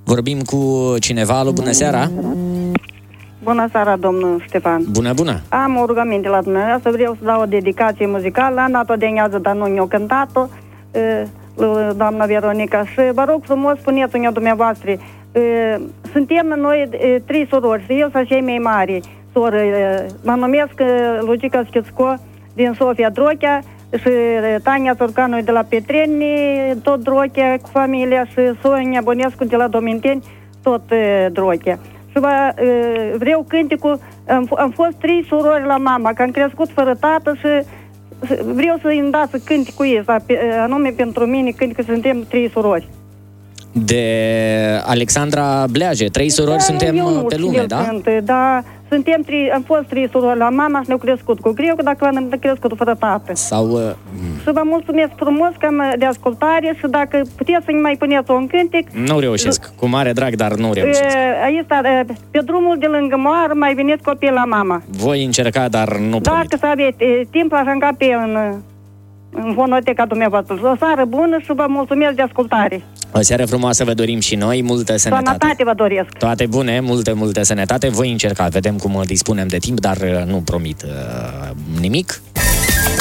Vorbim cu cineva. Alo, bună seara! Bună seara, domnul Ștefan. Bună, bună! Am o rugăminte la dumneavoastră, vreau să dau o dedicație muzicală. Am dat-o de nează, dar nu ne-o cântat-o, doamna Veronica. Și vă rog frumos, spuneți-mi dumneavoastră, suntem noi 3 surori, eu sunt cei mai mari soră. Mă numesc Lucica Schițco din Sofia Drochea și Tania Țurcanu de la Petreni, tot Drochea cu familia, și Sonia Bănescu de la Dominteni, tot Drochea. Și vreau cânticul, am fost 3 surori la mama, că am crescut fără tată și vreau să-i dați cânticul ăsta, anume pentru mine, cânticul, suntem 3 surori. De Alexandra Bleaje, 3 surori suntem pe lume, da? Da, suntem 3, am fost 3 surori la mama și ne-au crescut cu greu, că dacă am crescut fără tată. Și vă mulțumesc frumos că am de ascultare și dacă puteți să-mi mai puneți un cântic. Nu reușesc, cu mare drag, dar nu reușesc. Aici, pe drumul de lângă moară, mai veniți copii la mama. Voi încerca, dar nu promit. Dacă să aveți timp, așa încape în fonoteca dumneavoastră. O seară bună și vă mulțumesc de ascultare. O seară frumoasă vă dorim și noi, multă sănătate. Sănătate vă doresc. Toate bune, multă sănătate. Voi încerca, vedem cum dispunem de timp, dar nu promit nimic.